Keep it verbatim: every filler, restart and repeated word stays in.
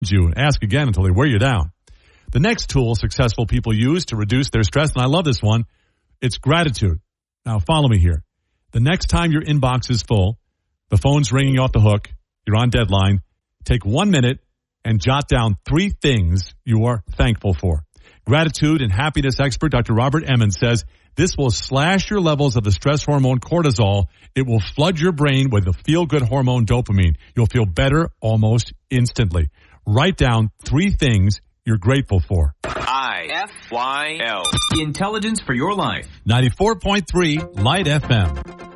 you. Ask again until they wear you down. The next tool successful people use to reduce their stress, and I love this one, it's gratitude. Now, follow me here. The next time your inbox is full, the phone's ringing off the hook, you're on deadline, take one minute and jot down three things you are thankful for. Gratitude and happiness expert Doctor Robert Emmons says this will slash your levels of the stress hormone cortisol. It will flood your brain with the feel-good hormone dopamine. You'll feel better almost instantly. Write down three things you're grateful for. I F Y L. Intelligence for your life. ninety-four point three Light F M.